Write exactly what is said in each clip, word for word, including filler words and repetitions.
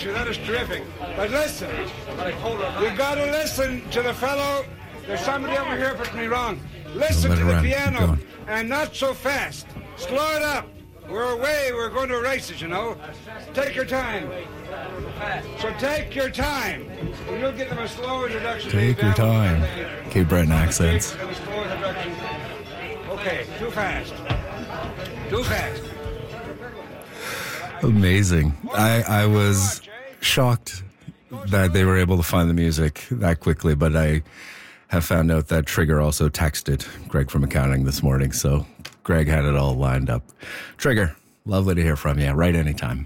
bless you. That is terrific. But listen, you got to listen to the fellow. There's somebody over here put me wrong. Listen to the around. piano, and not so fast. Slow it up. We're away. We're going to races, you know. Take your time. So take your time. And you'll get them a slow introduction. Take your time. Cape Breton accents. Okay, too fast. Too fast. Amazing. I, I was shocked that they were able to find the music that quickly, but I have found out that Trigger also texted Greg from accounting this morning, so Greg had it all lined up. Trigger, lovely to hear from you. Right anytime.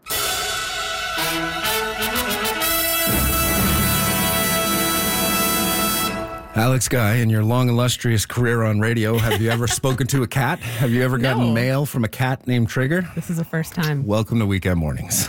Alex Guy, in your long, illustrious career on radio, have you ever spoken to a cat? Have you ever gotten No. mail from a cat named Trigger? This is the first time. Welcome to Weekend Mornings.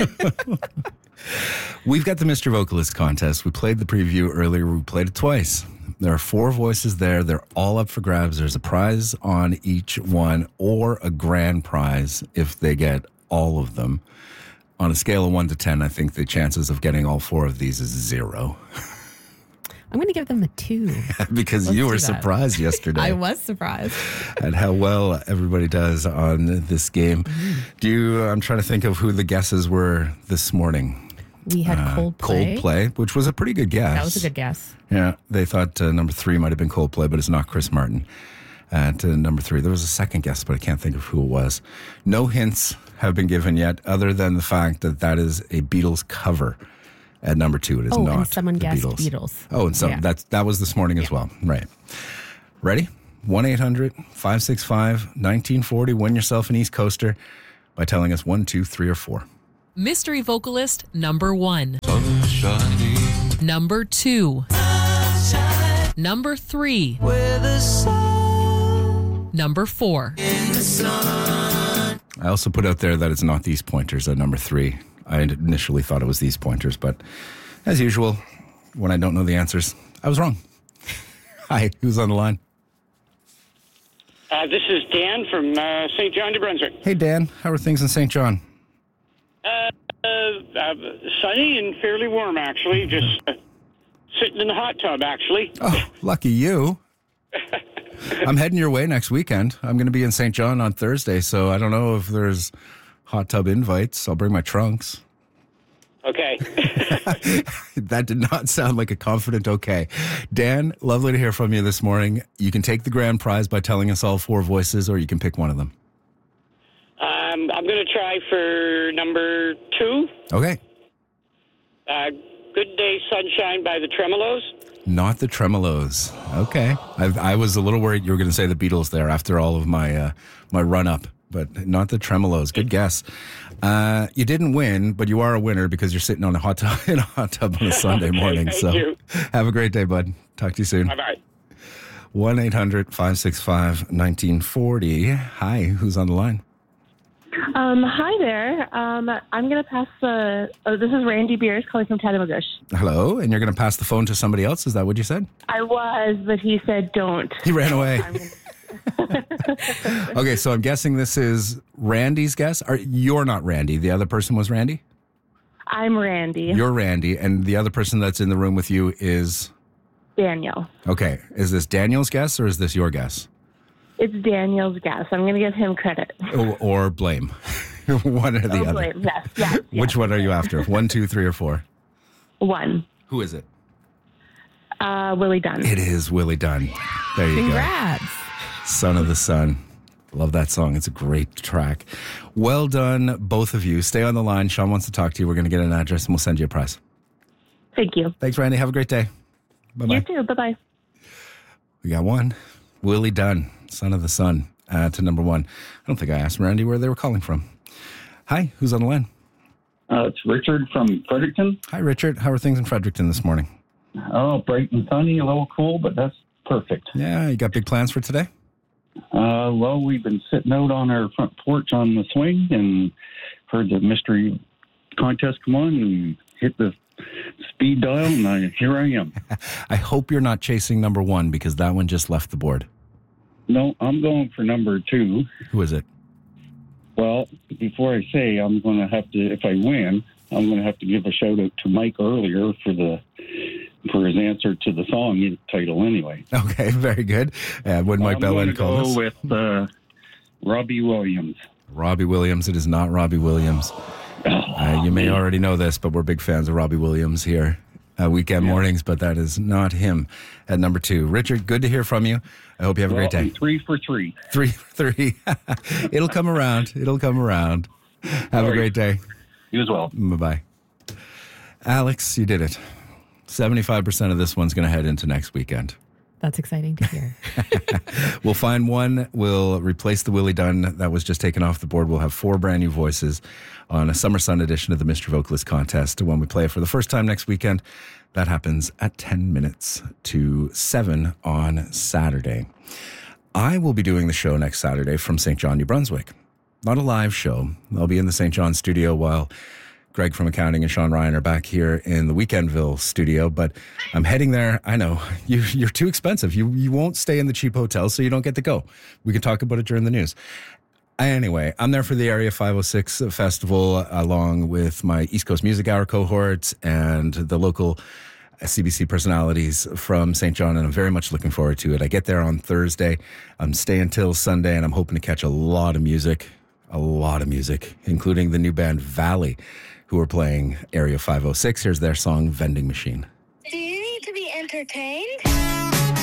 We've got the Mister Vocalist contest. We played the preview earlier. We played it twice. There are four voices there. They're all up for grabs. There's a prize on each one or a grand prize if they get all of them. On a scale of one to ten, I think the chances of getting all four of these is zero. I'm going to give them a two. Because Let's you do were that. surprised yesterday. I was surprised. At how well everybody does on this game. Do you, I'm trying to think of who the guesses were this morning. We had Uh, Coldplay. Coldplay, which was a pretty good guess. That was a good guess. Yeah, they thought uh, number three might have been Coldplay, but it's not Chris Martin. At uh, number three, there was a second guess, but I can't think of who it was. No hints have been given yet, other than the fact that that is a Beatles cover. At number two, it is Oh, not and someone the guessed Beatles. Beatles. Oh, and so Yeah. that's, that was this morning as well. Right. Ready? one eight hundred five six five one nine four zero. Win yourself an East Coaster by telling us one, two, three, or four. Mystery vocalist number one. Number two. Number three. Number four. I also put out there that it's not these pointers at number three. I initially thought it was these pointers, but as usual, when I don't know the answers, I was wrong. Hi, who's on the line? Uh, this is Dan from uh, Saint John, New Brunswick. Hey, Dan. How are things in Saint John? Uh, uh, sunny and fairly warm, actually. Just uh, sitting in the hot tub, actually. Oh, lucky you. I'm heading your way next weekend. I'm going to be in Saint John on Thursday, so I don't know if there's hot tub invites. I'll bring my trunks. Okay. That did not sound like a confident okay. Dan, lovely to hear from you this morning. You can take the grand prize by telling us all four voices, or you can pick one of them. um, I'm going to try for number two. Okay. Uh, Good Day Sunshine by the Tremolos. Not the Tremolos. Okay. I, I was a little worried you were going to say the Beatles there after all of my uh, my run-up, but not the Tremolos. Good guess. Uh, you didn't win, but you are a winner because you're sitting on a hot tub in a hot tub on a Sunday Okay, morning. thank So you. have a great day, bud. Talk to you soon. Bye-bye. one eight hundred five six five one nine four zero. Hi, who's on the line? Um, hi there. Um, I'm going to pass the... Oh, this is Randy Beers calling from Tattamagush. Hello, and you're going to pass the phone to somebody else? Is that what you said? I was, but he said don't. He ran away. I'm gonna- Okay, so I'm guessing this is Randy's guess. Are, you're not Randy. The other person was Randy? I'm Randy. You're Randy, and the other person that's in the room with you is... Daniel. Okay, is this Daniel's guess or is this your guess? It's Daniel's guess. I'm going to give him credit. Or, or blame. One or the Oh, other. blame. Yes, yes, Which yes. one are you after? One, two, three, or four? One. Who is it? Uh, Willie Dunn. It is Willie Dunn. There you Congrats. go. Son of the Sun. Love that song. It's a great track. Well done, both of you. Stay on the line. Sean wants to talk to you. We're going to get an address and we'll send you a prize. Thank you. Thanks, Randy. Have a great day. Bye-bye. You too. Bye-bye. We got one. Willie Dunn, Son of the Sun, uh, to number one. I don't think I asked Randy where they were calling from. Hi, who's on the line? Uh, it's Richard from Fredericton. Hi, Richard. How are things in Fredericton this morning? Oh, bright and sunny, a little cool, but that's perfect. Yeah, you got big plans for today? Uh, well, we've been sitting out on our front porch on the swing and heard the mystery contest come on and hit the speed dial, and I, here I am. I hope you're not chasing number one because that one just left the board. No, I'm going for number two. Who is it? Well, before I say, I'm going to have to, if I win, I'm going to have to give a shout out to Mike earlier for the for his answer to the song title. Anyway, Okay, very good. Uh, when Mike I'm Bellin going to called go us, with uh, Robbie Williams. Robbie Williams. It is not Robbie Williams. Uh, you may already know this, but we're big fans of Robbie Williams here. Uh, weekend mornings, but that is not him at number two. Richard, good to hear from you. I hope you have a Well, great day. I'm three for three. Three for three. It'll come around. It'll come around. Have All a right. great day. You as well. Bye-bye. Alex, you did it. seventy-five percent of this one's going to head into next weekend. That's exciting to hear. We'll find one. We'll replace the Willie Dunn that was just taken off the board. We'll have four brand new voices on a Summer Sun edition of the Mystery Vocalist Contest when we play it for the first time next weekend. That happens at ten minutes to seven on Saturday. I will be doing the show next Saturday from Saint John, New Brunswick. Not a live show. I'll be in the Saint John studio while Greg from accounting and Sean Ryan are back here in the Weekendville studio, but I'm heading there. I know you, you're too expensive. You you won't stay in the cheap hotel, so you don't get to go. We can talk about it during the news. Anyway, I'm there for the Area five oh six Festival along with my East Coast Music Hour cohort and the local C B C personalities from Saint John, and I'm very much looking forward to it. I get there on Thursday. I'm staying till Sunday, and I'm hoping to catch a lot of music, a lot of music, including the new band Valley, who are playing Area five oh six. Here's their song, Vending Machine. Do you need to be entertained?